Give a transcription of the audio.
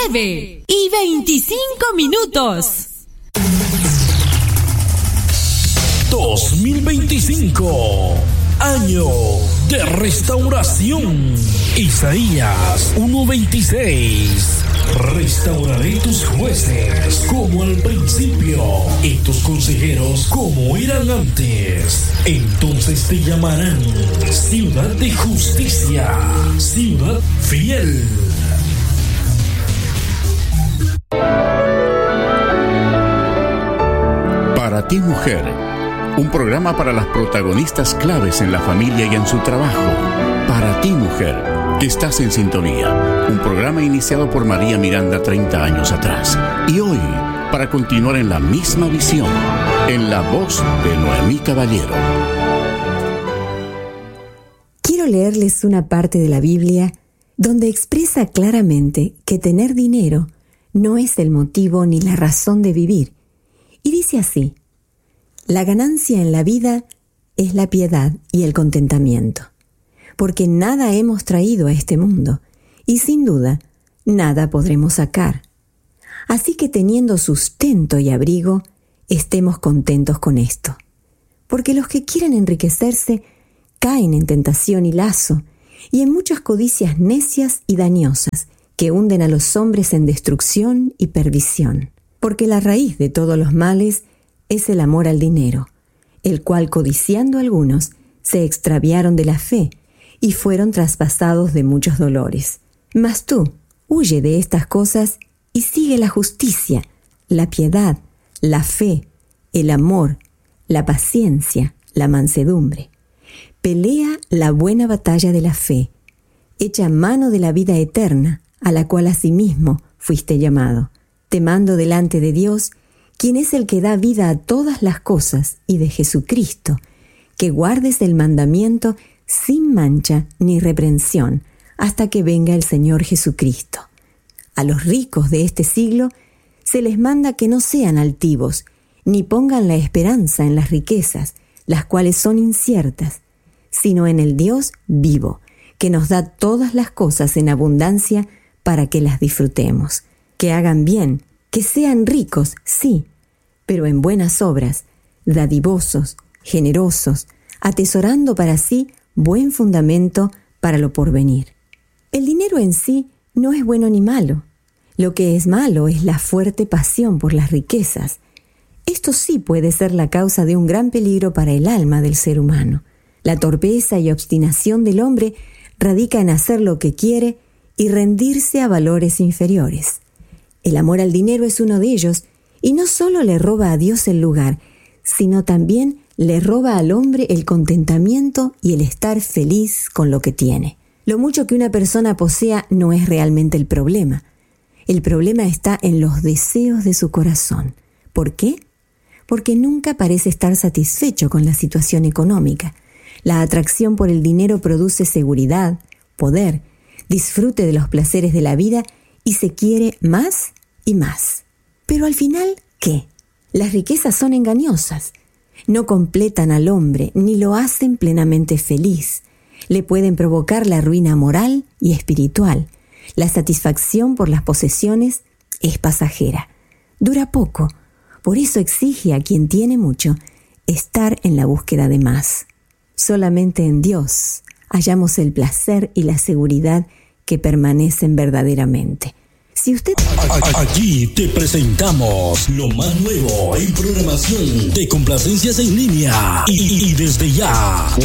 9:25. 2025, año de restauración. Isaías 1:26. Restauraré tus jueces como al principio y tus consejeros como eran antes. Entonces te llamarán ciudad de justicia, ciudad fiel. Para ti, mujer, un programa para las protagonistas claves en la familia y en su trabajo. Para ti, mujer, que estás en sintonía. Un programa iniciado por María Miranda 30 años atrás. Y hoy, para continuar en la misma visión, en la voz de Noemí Caballero. Quiero leerles una parte de la Biblia donde expresa claramente que tener dinero no es el motivo ni la razón de vivir. Y dice así: la ganancia en la vida es la piedad y el contentamiento, porque nada hemos traído a este mundo, y sin duda, nada podremos sacar. Así que teniendo sustento y abrigo, estemos contentos con esto. Porque los que quieren enriquecerse caen en tentación y lazo, y en muchas codicias necias y dañosas, que hunden a los hombres en destrucción y perdición. Porque la raíz de todos los males es el amor al dinero, el cual, codiciando algunos, se extraviaron de la fe y fueron traspasados de muchos dolores. Mas tú, huye de estas cosas y sigue la justicia, la piedad, la fe, el amor, la paciencia, la mansedumbre. Pelea la buena batalla de la fe. Echa mano de la vida eterna, a la cual asimismo fuiste llamado. Te mando delante de Dios, quien es el que da vida a todas las cosas, y de Jesucristo, que guardes el mandamiento sin mancha ni reprensión, hasta que venga el Señor Jesucristo. A los ricos de este siglo se les manda que no sean altivos, ni pongan la esperanza en las riquezas, las cuales son inciertas, sino en el Dios vivo, que nos da todas las cosas en abundancia para que las disfrutemos. Que hagan bien, que sean ricos, sí, pero en buenas obras, dadivosos, generosos, atesorando para sí buen fundamento para lo porvenir. El dinero en sí no es bueno ni malo. Lo que es malo es la fuerte pasión por las riquezas. Esto sí puede ser la causa de un gran peligro para el alma del ser humano. La torpeza y obstinación del hombre radica en hacer lo que quiere y rendirse a valores inferiores. El amor al dinero es uno de ellos, y no solo le roba a Dios el lugar, sino también le roba al hombre el contentamiento y el estar feliz con lo que tiene. Lo mucho que una persona posea no es realmente el problema. El problema está en los deseos de su corazón. ¿Por qué? Porque nunca parece estar satisfecho con la situación económica. La atracción por el dinero produce seguridad, poder, disfrute de los placeres de la vida y se quiere más y más. Pero al final, ¿qué? Las riquezas son engañosas. No completan al hombre ni lo hacen plenamente feliz. Le pueden provocar la ruina moral y espiritual. La satisfacción por las posesiones es pasajera. Dura poco. Por eso exige a quien tiene mucho estar en la búsqueda de más. Solamente en Dios hallamos el placer y la seguridad que permanecen verdaderamente. Si usted... Allí te presentamos lo más nuevo en programación de complacencias en línea. Y desde ya,